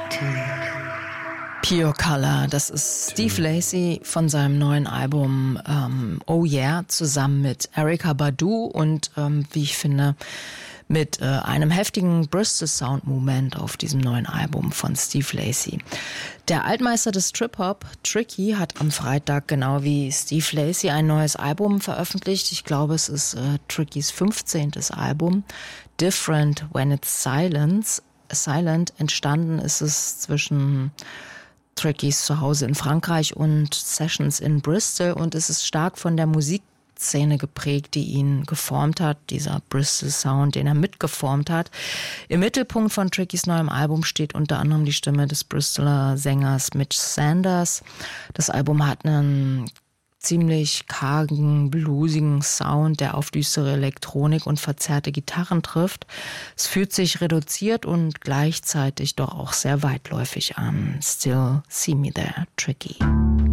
Pure Color, das ist Steve Lacy von seinem neuen Album Oh Yeah, zusammen mit Erykah Badu und wie ich finde, mit einem heftigen Bristol-Sound-Moment auf diesem neuen Album von Steve Lacy. Der Altmeister des Trip-Hop, Tricky, hat am Freitag genau wie Steve Lacy ein neues Album veröffentlicht. Ich glaube, es ist Trickys 15. Album. Different When It's Silent. Entstanden ist es zwischen Trickys Zuhause in Frankreich und Sessions in Bristol und es ist stark von der Musikszene geprägt, die ihn geformt hat, dieser Bristol Sound, den er mitgeformt hat. Im Mittelpunkt von Trickys neuem Album steht unter anderem die Stimme des Bristoler Sängers Mitch Sanders. Das Album hat einen ziemlich kargen, bluesigen Sound, der auf düstere Elektronik und verzerrte Gitarren trifft. Es fühlt sich reduziert und gleichzeitig doch auch sehr weitläufig an. Still See Me There, Tricky.